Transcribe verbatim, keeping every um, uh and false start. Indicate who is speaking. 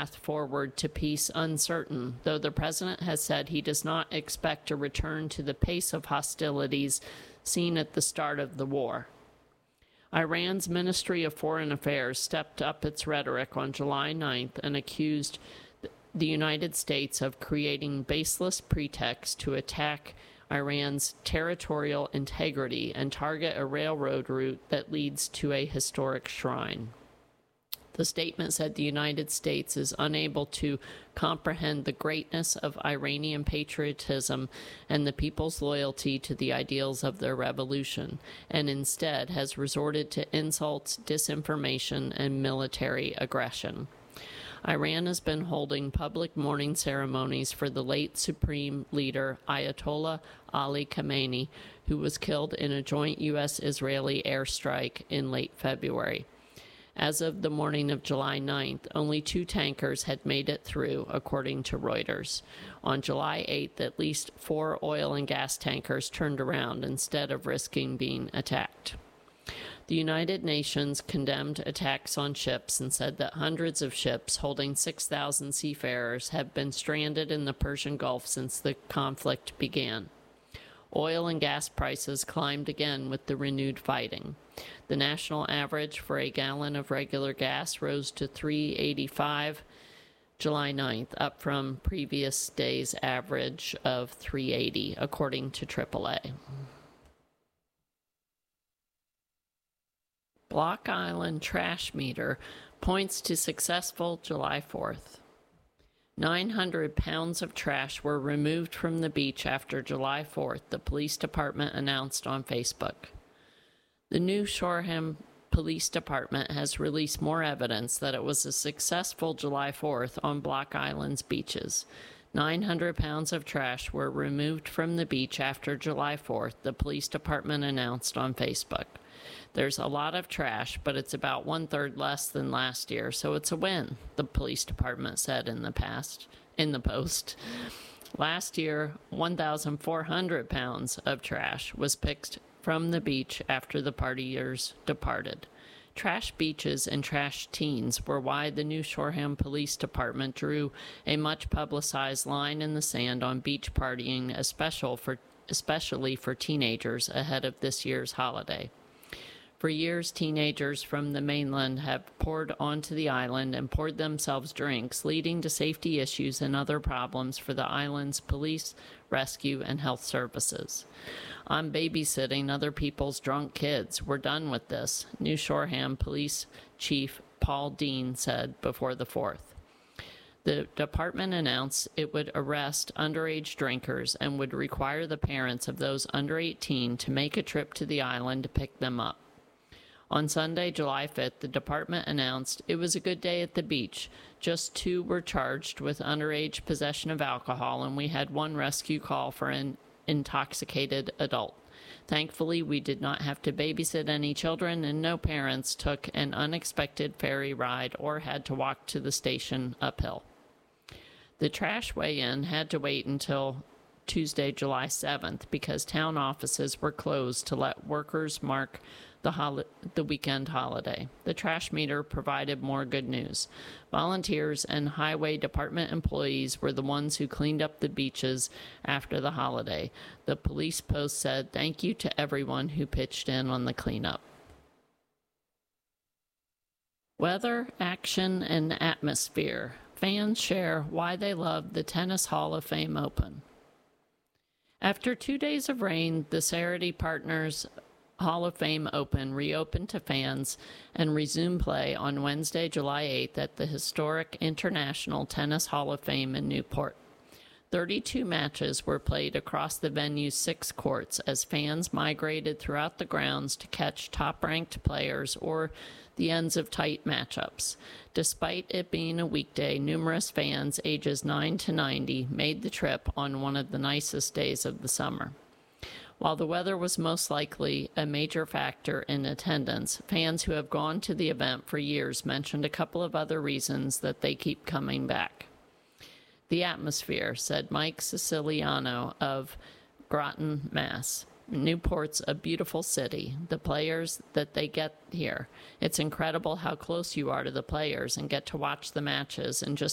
Speaker 1: path forward to peace uncertain, though the president has said he does not expect a return to the pace of hostilities seen at the start of the war. Iran's Ministry of Foreign Affairs stepped up its rhetoric on July ninth and accused the United States of creating baseless pretexts to attack Iran's territorial integrity and target a railroad route that leads to a historic shrine. The statement said the United States is unable to comprehend the greatness of Iranian patriotism and the people's loyalty to the ideals of their revolution, and instead has resorted to insults, disinformation, and military aggression. Iran has been holding public mourning ceremonies for the late Supreme Leader Ayatollah Ali Khamenei, who was killed in a joint U S Israeli airstrike in late February. As of the morning of July ninth, only two tankers had made it through, according to Reuters. On July eighth, at least four oil and gas tankers turned around instead of risking being attacked. The United Nations condemned attacks on ships and said that hundreds of ships holding six thousand seafarers have been stranded in the Persian Gulf since the conflict began. Oil and gas prices climbed again with the renewed fighting. The national average for a gallon of regular gas rose to three dollars and eighty-five cents July ninth, up from previous day's average of three dollars and eighty cents, according to triple A. Block Island trash meter points to successful July fourth. nine hundred pounds of trash were removed from the beach after July fourth, the police department announced on Facebook. The new Shoreham Police Department has released more evidence that it was a successful July fourth on Block Island's beaches. nine hundred pounds of trash were removed from the beach after July fourth, the police department announced on Facebook. There's a lot of trash, but it's about one-third less than last year, so it's a win, the police department said in the past, in the post. Last year, one thousand four hundred pounds of trash was picked from the beach after the partiers departed. Trash beaches and trash teens were why the new Shoreham Police Department drew a much-publicized line in the sand on beach partying, especially for, especially for teenagers ahead of this year's holiday. For years, teenagers from the mainland have poured onto the island and poured themselves drinks, leading to safety issues and other problems for the island's police, rescue, and health services. I'm babysitting other people's drunk kids. We're done with this, New Shoreham Police Chief Paul Dean said before the fourth. The department announced it would arrest underage drinkers and would require the parents of those under eighteen to make a trip to the island to pick them up. On Sunday, July fifth, the department announced it was a good day at the beach. Just two were charged with underage possession of alcohol, and we had one rescue call for an intoxicated adult. Thankfully, we did not have to babysit any children, and no parents took an unexpected ferry ride or had to walk to the station uphill. The trash weigh-in had to wait until Tuesday, July seventh, because town offices were closed to let workers mark the, hol- the weekend holiday. The trash meter provided more good news. Volunteers and highway department employees were the ones who cleaned up the beaches after the holiday. The police post said, "Thank you to everyone who pitched in on the cleanup." Weather, action, and atmosphere. Fans share why they love the Tennis Hall of Fame Open. After two days of rain, the Cerruti Partners Hall of Fame Open reopened to fans and resumed play on Wednesday, July eighth at the historic International Tennis Hall of Fame in Newport. thirty-two matches were played across the venue's six courts as fans migrated throughout the grounds to catch top-ranked players or the ends of tight matchups. Despite it being a weekday, numerous fans ages nine to ninety made the trip on one of the nicest days of the summer. While the weather was most likely a major factor in attendance, fans who have gone to the event for years mentioned a couple of other reasons that they keep coming back. The atmosphere, said Mike Siciliano of Groton, Mass. Newport's a beautiful city. The players that they get here. It's incredible how close you are to the players and get to watch the matches and just